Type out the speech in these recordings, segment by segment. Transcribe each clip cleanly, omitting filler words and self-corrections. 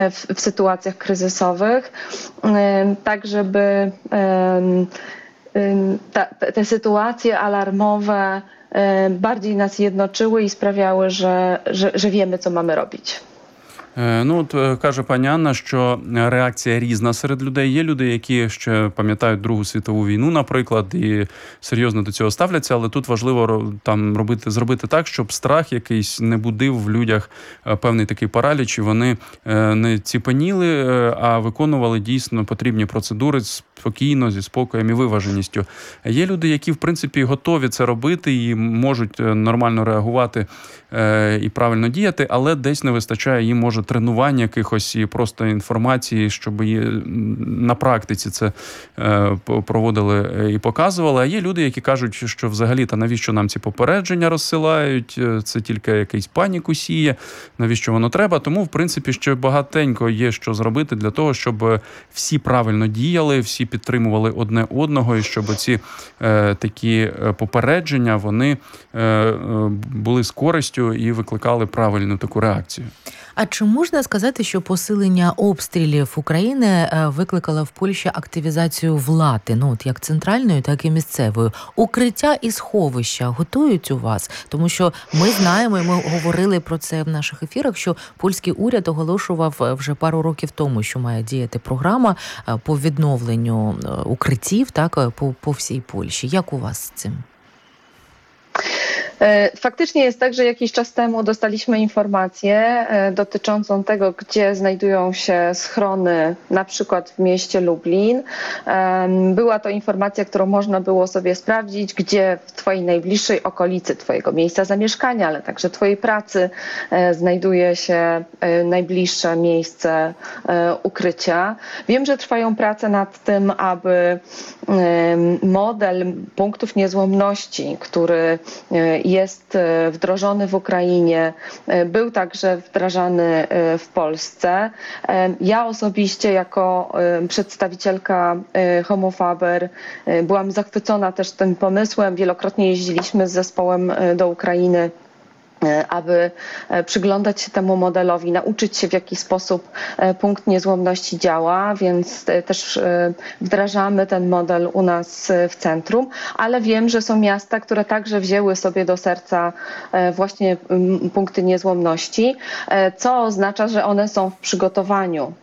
w sytuacjach kryzysowych, tak żeby te sytuacje alarmowe bardziej nas jednoczyły i sprawiały, że wiemy, co mamy robić. Каже пані Анна, що реакція різна серед людей. Є люди, які ще пам'ятають Другу світову війну, наприклад, і серйозно до цього ставляться, але тут важливо там зробити так, щоб страх якийсь не будив в людях певний такий параліч, і вони не ціпеніли, а виконували дійсно потрібні процедури спокійно, зі спокоєм і виваженістю. Є люди, які, в принципі, готові це робити і можуть нормально реагувати і правильно діяти, але десь не вистачає їм, може, тренувань якихось і просто інформації, щоб на практиці це проводили і показували. А є люди, які кажуть, що взагалі, та навіщо нам ці попередження розсилають, це тільки якийсь паніку сіє, навіщо воно треба. Тому, в принципі, ще багатенько є що зробити для того, щоб всі правильно діяли, всі підтримували одне одного, і щоб ці такі попередження, вони були з користю і викликали правильну таку реакцію. А чи можна сказати, що посилення обстрілів України викликало в Польщі активізацію влади, як центральної, так і місцевої? Укриття і сховища готують у вас? Тому що ми знаємо, і ми говорили про це в наших ефірах, що польський уряд оголошував вже пару років тому, що має діяти програма по відновленню укриттів, так, по всій Польщі. Як у вас з цим? Faktycznie jest tak, że jakiś czas temu dostaliśmy informację dotyczącą tego, gdzie znajdują się schrony, na przykład w mieście Lublin. Była to informacja, którą można było sobie sprawdzić, gdzie w twojej najbliższej okolicy, twojego miejsca zamieszkania, ale także twojej pracy znajduje się najbliższe miejsce ukrycia. Wiem, że trwają prace nad tym, aby model punktów niezłomności, który jest wdrożony w Ukrainie, był także wdrażany w Polsce. Ja osobiście jako przedstawicielka Homofaber byłam zachwycona też tym pomysłem. Wielokrotnie jeździliśmy z zespołem do Ukrainy, aby przyglądać się temu modelowi, nauczyć się, w jaki sposób punkt niezłomności działa, więc też wdrażamy ten model u nas w centrum, ale wiem, że są miasta, które także wzięły sobie do serca właśnie punkty niezłomności, co oznacza, że one są w przygotowaniu.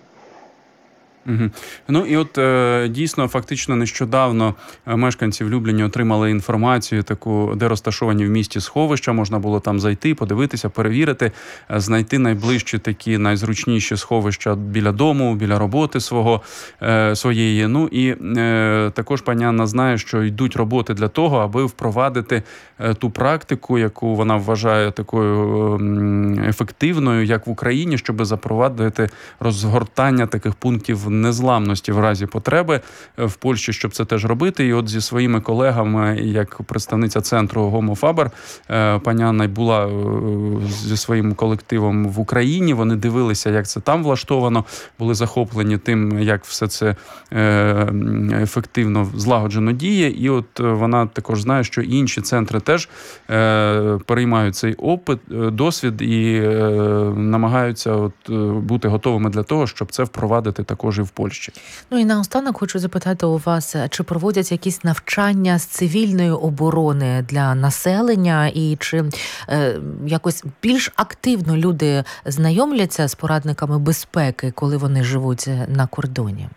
Ну і от дійсно, фактично нещодавно мешканці в Любліні отримали інформацію таку, де розташовані в місті сховища, можна було там зайти, подивитися, перевірити, знайти найближчі такі найзручніші сховища біля дому, біля роботи своєї. Ну і також пані Анна знає, що йдуть роботи для того, аби впровадити ту практику, яку вона вважає такою ефективною, як в Україні, щоб запровадити розгортання таких пунктів незламності в разі потреби в Польщі, щоб це теж робити. І от зі своїми колегами, як представниця центру Homofaber, пані Анна була зі своїм колективом в Україні, вони дивилися, як це там влаштовано, були захоплені тим, як все це ефективно, злагоджено діє. І от вона також знає, що інші центри теж переймають цей досвід і намагаються бути готовими для того, щоб це впровадити також і в Польщі. Ну і наостанок хочу запитати у вас, чи проводять якісь навчання з цивільної оборони для населення і чи якось більш активно люди знайомляться з порадниками безпеки, коли вони живуть на кордоні?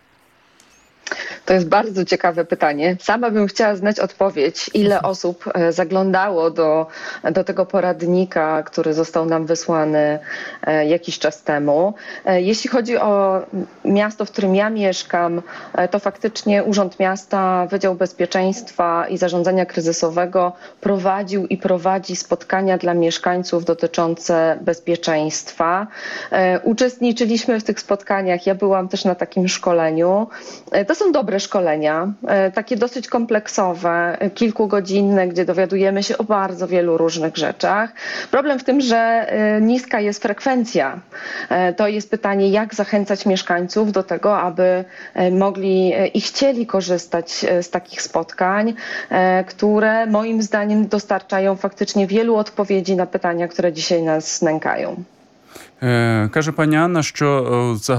To jest bardzo ciekawe pytanie. Sama bym chciała znać odpowiedź, ile osób zaglądało do tego poradnika, który został nam wysłany jakiś czas temu. Jeśli chodzi o miasto, w którym ja mieszkam, to faktycznie Urząd Miasta, Wydział Bezpieczeństwa i Zarządzania Kryzysowego prowadził i prowadzi spotkania dla mieszkańców dotyczące bezpieczeństwa. Uczestniczyliśmy w tych spotkaniach, ja byłam też na takim szkoleniu. To są dobre szkolenia, takie dosyć kompleksowe, kilkugodzinne, gdzie dowiadujemy się o bardzo wielu różnych rzeczach. Problem w tym, że niska jest frekwencja. To jest pytanie, jak zachęcać mieszkańców do tego, aby mogli i chcieli korzystać z takich spotkań, które moim zdaniem dostarczają faktycznie wielu odpowiedzi na pytania, które dzisiaj nas nękają. Каже пані Анна, що